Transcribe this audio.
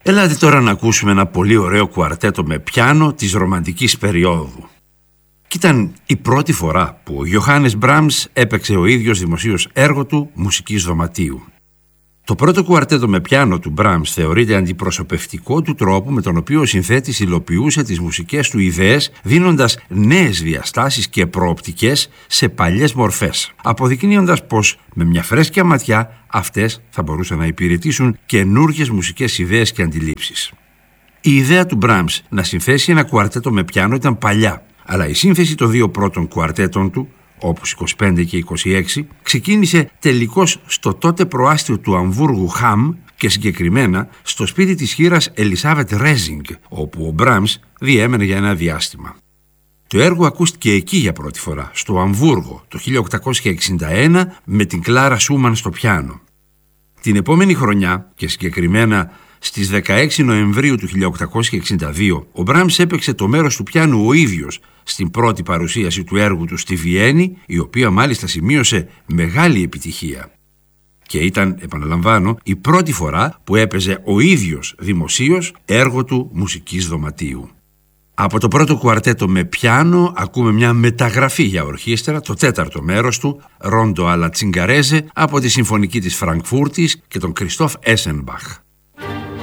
Ελάτε τώρα να ακούσουμε ένα πολύ ωραίο κουαρτέτο με πιάνο της ρομαντικής περίοδου. Και ήταν η πρώτη φορά που ο Γιωχάνες Μπράμς έπαιξε ο ίδιος δημοσίως έργο του μουσικής δωματίου. Το πρώτο κουαρτέτο με πιάνο του Μπράμς θεωρείται αντιπροσωπευτικό του τρόπου με τον οποίο ο συνθέτης υλοποιούσε τις μουσικές του ιδέες, δίνοντας νέες διαστάσεις και προοπτικές σε παλιές μορφές, αποδεικνύοντας πως με μια φρέσκια ματιά αυτές θα μπορούσαν να υπηρετήσουν καινούργιες μουσικές ιδέες και αντιλήψεις. Η ιδέα του Μπράμς να συνθέσει ένα κουαρτέτο με πιάνο ήταν παλιά, αλλά η σύνθεση των δύο πρώτων κουαρτέτων του, όπως 25 και 26, ξεκίνησε τελικώς στο τότε προάστιο του Αμβούργου Χαμ και συγκεκριμένα στο σπίτι της χήρας Ελισάβετ Ρέζινγκ, όπου ο Μπράμς διέμενε για ένα διάστημα. Το έργο ακούστηκε εκεί για πρώτη φορά, στο Αμβούργο, το 1861, με την Κλάρα Σούμαν στο πιάνο. Την επόμενη χρονιά, και συγκεκριμένα στις 16 Νοεμβρίου του 1862, ο Μπράμς έπαιξε το μέρος του πιάνου ο ίδιος στην πρώτη παρουσίαση του έργου του στη Βιέννη, η οποία μάλιστα σημείωσε μεγάλη επιτυχία. Και ήταν, επαναλαμβάνω, η πρώτη φορά που έπαιζε ο ίδιος δημοσίως έργο του μουσικής δωματίου. Από το πρώτο κουαρτέτο με πιάνο ακούμε μια μεταγραφή για ορχήστρα, το τέταρτο μέρος του, Ρόντο αλλά Τσιγκαρέζε, από τη Συμφωνική της Φραγκφούρτης και τον Κριστόφ Έσενμπαχ.